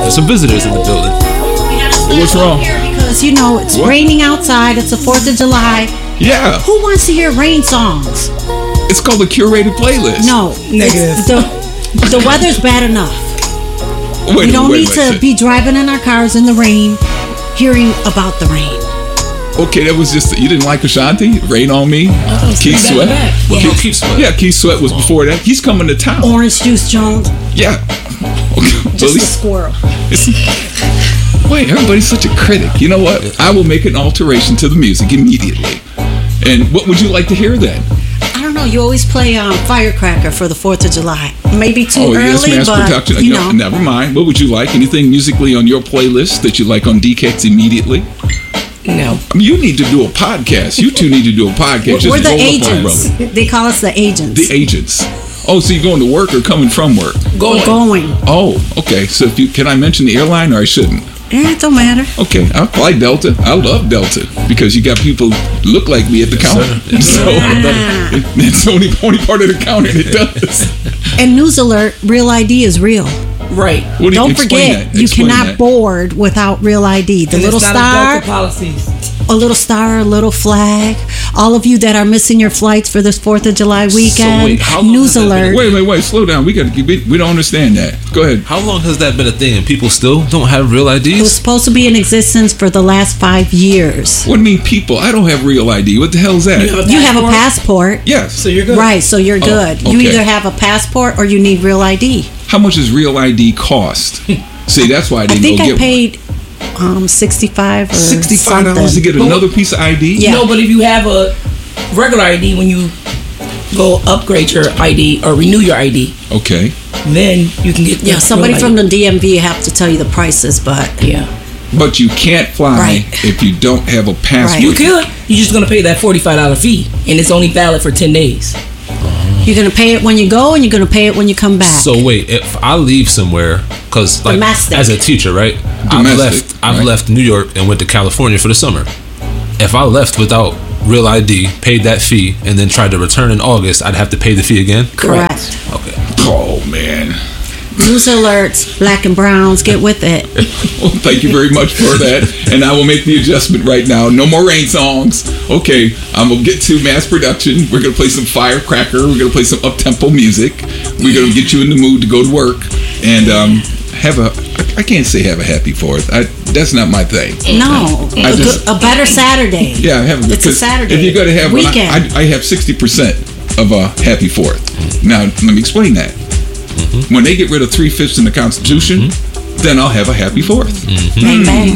There's some visitors in the building. What's wrong? Because, it's raining outside. It's the 4th of July. Yeah. Who wants to hear rain songs? It's called a curated playlist. No. Negative. The weather's bad enough. We don't need to be driving in our cars in the rain, hearing about the rain. Okay, that was just, you didn't like Ashanti? Rain on Me? Keith Sweat? Well, Keith Sweat. Yeah, Keith Sweat was before that. He's coming to town. Orange Juice Jones. Yeah. Okay. Just a squirrel. Wait, everybody's such a critic. You know what? I will make an alteration to the music immediately. And what would you like to hear then? I don't know. You always play Firecracker for the 4th of July. Maybe too early, yes, mass but production. Never mind. What would you like? Anything musically on your playlist that you like on DKX immediately? No. I mean, you need to do a podcast. You two need to do a podcast. We're Just the roll up on agents. brother. They call us the agents. The agents. Oh, so you're going to work or coming from work? We're going. Oh, okay. So can I mention the airline or I shouldn't? Yeah, it don't matter. Okay, I fly Delta. I love Delta because you got people look like me at the counter. So that's the only part of the counter that does. And news alert: Real ID is real. Right. What do you Don't explain forget, that? you Explain cannot that. board without Real ID. The And little it's not star, a Delta policies. a little star, a little flag. All of you that are missing your flights for this 4th of July weekend, wait, how long news has that been? alert. Wait, slow down. We don't understand that. Go ahead. How long has that been a thing and people still don't have real It was IDs? supposed to be in existence for the last 5 years. What do you mean, people? I don't have real ID. What the hell is that? You have a passport. Yes. So you're good. Right, so you're good. You okay. either have a passport or you need Real ID. How much does real ID cost? See, that's why I I didn't think go I get paid $65 or $65 to get another piece of ID? Yeah. No, but if you have a regular ID, when you go upgrade your ID or renew your ID, Okay. then you can get. Yeah, somebody from the DMV have to tell you the prices, but Yeah. But you can't fly Right. if you don't have a passport. You could. You're just gonna pay that $45 fee, and it's only valid for 10 days. you're going to pay it when you go and you're going to pay it when you come back. So wait, if I leave somewhere, because like Domestic. as a teacher, right? Domestic, I've right. left New York and went to California for the summer. If I left without real ID, paid that fee, and then tried to return in August, I'd have to pay the fee again. Correct. Okay. Oh, man. News alerts, black and browns, get with it. Well, thank you very much for that. And I will make the adjustment right now. No more rain songs. Okay, I'm going to get to mass production. We're going to play some Firecracker. We're going to play some up-tempo music. We're going to get you in the mood to go to work. And I can't say have a happy 4th. That's not my thing. No, a better Saturday. Yeah, have a good. It's a Saturday. If you're going to have one, weekend. I have 60% of a happy 4th. Now, let me explain that. When they get rid of 3/5 in the Constitution, then I'll have a happy 4th. Bang, bang.